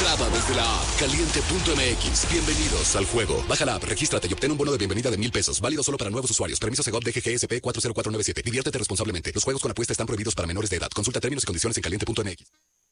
entrada desde la app caliente.mx. Bienvenidos al juego. Baja la app, regístrate y obtén un bono de bienvenida de $1,000. Válido solo para nuevos usuarios. Permiso Segov DGGSP 40497. Diviértete responsablemente. Los juegos con apuesta están prohibidos para menores de edad. Consulta términos y condiciones en caliente.mx.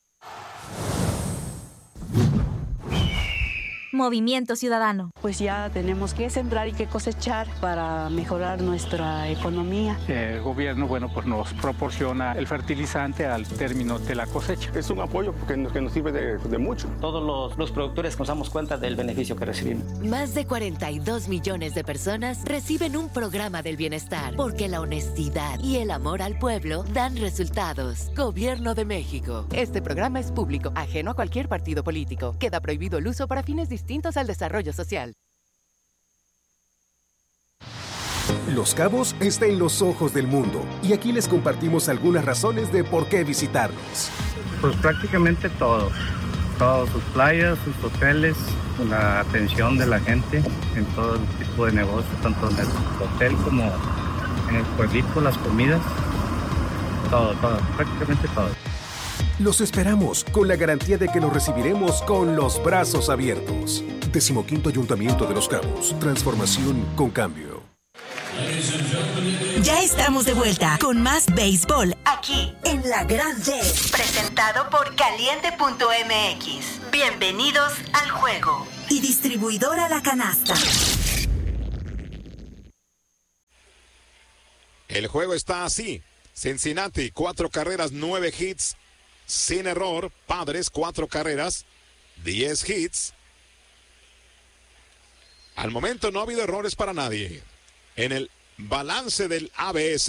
Movimiento Ciudadano. Pues ya tenemos que sembrar y que cosechar para mejorar nuestra economía. El gobierno, pues nos proporciona el fertilizante al término de la cosecha. Es un apoyo que nos sirve de mucho. Todos los productores nos damos cuenta del beneficio que recibimos. Más de 42 millones de personas reciben un programa del bienestar, porque la honestidad y el amor al pueblo dan resultados. Gobierno de México. Este programa es público, ajeno a cualquier partido político. Queda prohibido el uso para fines distintos al desarrollo social. Los Cabos está en los ojos del mundo y aquí les compartimos algunas razones de por qué visitarnos. Pues prácticamente todo. Todas sus playas, sus hoteles, la atención de la gente en todo el tipo de negocios, tanto en el hotel como en el pueblito, las comidas, todo, prácticamente todo. Los esperamos con la garantía de que los recibiremos con los brazos abiertos. 15º Ayuntamiento de Los Cabos. Transformación con cambio. Ya estamos de vuelta con más béisbol aquí en La Gran D. Presentado por Caliente.mx. Bienvenidos al juego. Y distribuidora La Canasta. El juego está así. Cincinnati, 4 carreras, 9 hits. Sin error. Padres, 4 carreras, 10 hits. Al momento no ha habido errores para nadie. En el balance del ABS,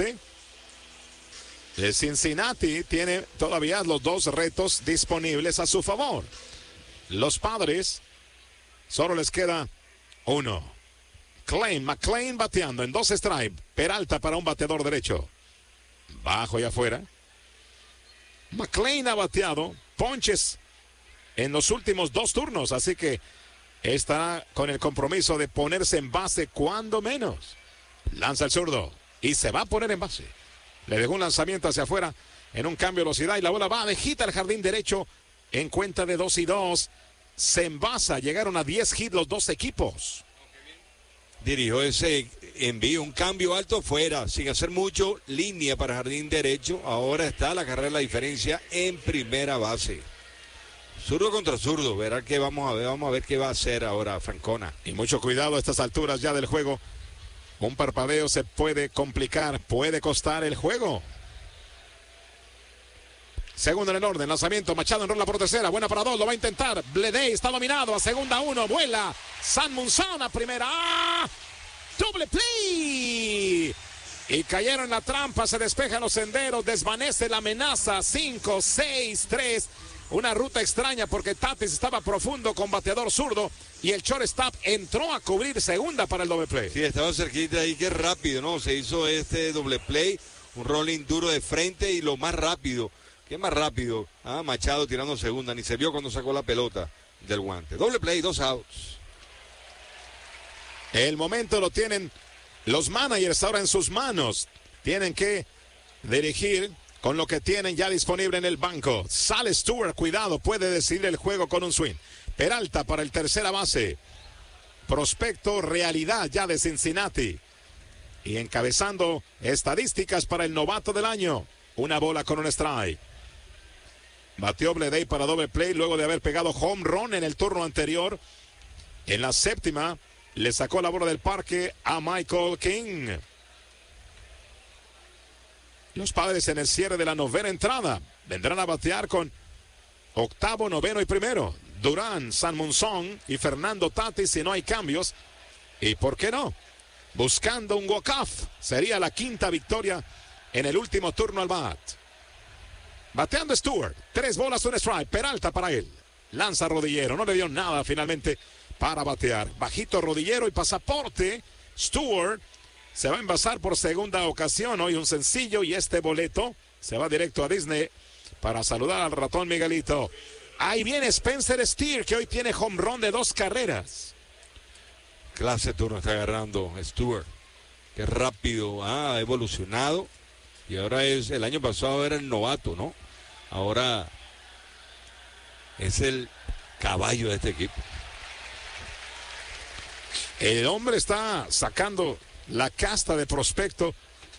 el Cincinnati tiene todavía los 2 retos disponibles a su favor. Los Padres solo les queda 1. McLean bateando en 2 strikes. Peralta para un bateador derecho. Bajo y afuera. McLean ha bateado ponches en los últimos 2 turnos, así que está con el compromiso de ponerse en base cuando menos. Lanza el zurdo y se va a poner en base. Le dejó un lanzamiento hacia afuera en un cambio de velocidad y la bola va de hit al jardín derecho en cuenta de 2-2. Se envasa, llegaron a 10 hits los 2 equipos. Dirigió ese envío, un cambio alto fuera, sin hacer mucho, línea para jardín derecho. Ahora está la carrera de la diferencia en primera base. Zurdo contra zurdo, verá que vamos a ver qué va a hacer ahora Francona. Y mucho cuidado a estas alturas ya del juego. Un parpadeo se puede complicar, puede costar el juego. Segundo en el orden, lanzamiento, Machado enrola por tercera, buena para 2, lo va a intentar. Bleday está dominado, a segunda 1, vuela. San Munzón a primera. ¡Ah! Doble play. Y cayeron en la trampa, se despejan los senderos, desvanece la amenaza. 5, 6, 3. Una ruta extraña porque Tatis estaba profundo con bateador zurdo y el shortstop entró a cubrir segunda para el doble play. Sí, estaba cerquita ahí, qué rápido, ¿no? Se hizo este doble play, un rolling duro de frente y lo más rápido. ¿Qué más rápido? Machado tirando segunda, ni se vio cuando sacó la pelota del guante. Doble play, 2 outs. El momento lo tienen los managers ahora en sus manos. Tienen que dirigir con lo que tienen ya disponible en el banco. Sale Stewart, cuidado, puede decidir el juego con un swing. Peralta para el tercera base. Prospecto realidad ya de Cincinnati. Y encabezando estadísticas para el novato del año. Una bola con un strike. Bateó Bleday para doble play luego de haber pegado home run en el turno anterior. En la séptima le sacó la bola del parque a Michael King. Los Padres en el cierre de la novena entrada vendrán a batear con octavo, noveno y primero. Durán, San Munzón y Fernando Tatis si no hay cambios. ¿Y por qué no? Buscando un walk-off. Sería la 5ª victoria en el último turno al bat. Bateando Stewart. 3 bolas, un strike. Peralta para él. Lanza Rodillero. No le dio nada finalmente para batear. Bajito Rodillero y pasaporte. Stewart se va a envasar por segunda ocasión. Hoy un sencillo y este boleto se va directo a Disney para saludar al ratón Miguelito. Ahí viene Spencer Steer, que hoy tiene home run de 2 carreras. Clase de turno está agarrando Stewart. Qué rápido ha evolucionado. Y ahora el año pasado era el novato, ¿no? Ahora es el caballo de este equipo. El hombre está sacando la casta de prospecto.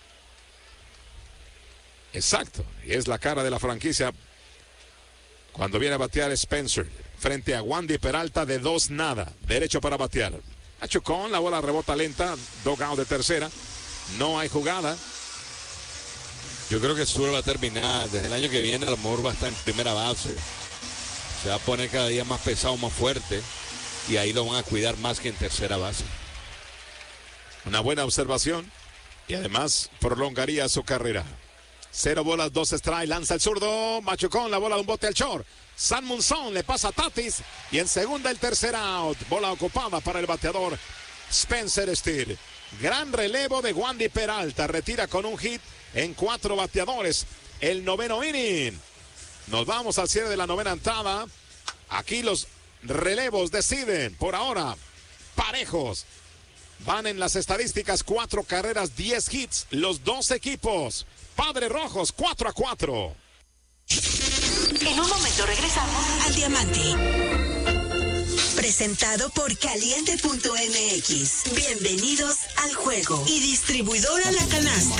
Exacto, y es la cara de la franquicia cuando viene a batear Spencer frente a Wandy Peralta de 2-0, derecho para batear. Machucón, la bola rebota lenta, dogout de tercera, no hay jugada. Yo creo que Sur va a terminar desde el año que viene, a lo mejor va a estar en primera base, se va a poner cada día más pesado, más fuerte, y ahí lo van a cuidar más que en tercera base. Una buena observación y además prolongaría su carrera. 0 bolas, 2 strikes, lanza el zurdo, Machucón, la bola de un bote al short. San Monzón le pasa a Tatis y en segunda el tercer out. Bola ocupada para el bateador Spencer Steer. Gran relevo de Wandy Peralta, retira con un hit en 4 bateadores el noveno inning. Nos vamos al cierre de la novena entrada. Aquí los relevos deciden por ahora parejos. Van en las estadísticas 4 carreras, 10 hits los dos equipos. Padres Rojos 4-4. En un momento regresamos al Diamante. Presentado por Caliente.mx. Bienvenidos al juego. Y distribuidora La Canasta.